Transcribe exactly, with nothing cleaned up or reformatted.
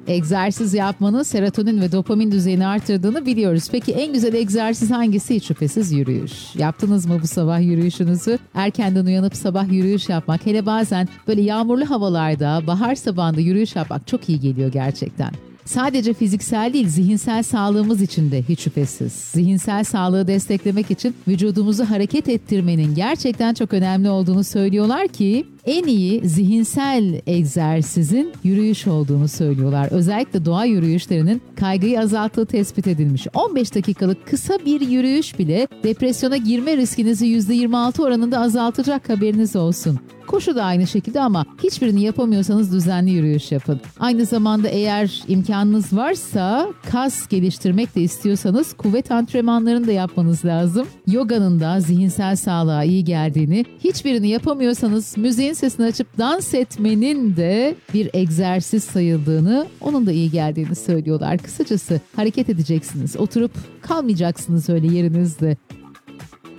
Egzersiz yapmanın serotonin ve dopamin düzeyini artırdığını biliyoruz. Peki en güzel egzersiz hangisi? Hiç şüphesiz yürüyüş. Yaptınız mı bu sabah yürüyüşünüzü? Erkenden uyanıp sabah yürüyüş yapmak, hele bazen böyle yağmurlu havalarda, bahar sabahında yürüyüş yapmak çok iyi geliyor gerçekten. Sadece fiziksel değil, zihinsel sağlığımız için de hiç şüphesiz. Zihinsel sağlığı desteklemek için vücudumuzu hareket ettirmenin gerçekten çok önemli olduğunu söylüyorlar ki en iyi zihinsel egzersizin yürüyüş olduğunu söylüyorlar. Özellikle doğa yürüyüşlerinin kaygıyı azalttığı tespit edilmiş. on beş dakikalık kısa bir yürüyüş bile depresyona girme riskinizi yüzde yirmi altı oranında azaltacak, haberiniz olsun. Koşu da aynı şekilde ama hiçbirini yapamıyorsanız düzenli yürüyüş yapın. Aynı zamanda eğer imkanınız varsa kas geliştirmek de istiyorsanız kuvvet antrenmanlarını da yapmanız lazım. Yoganın da zihinsel sağlığa iyi geldiğini, hiçbirini yapamıyorsanız müziğin sesini açıp dans etmenin de bir egzersiz sayıldığını, onun da iyi geldiğini söylüyorlar. Kısacası hareket edeceksiniz, oturup kalmayacaksınız öyle yerinizde.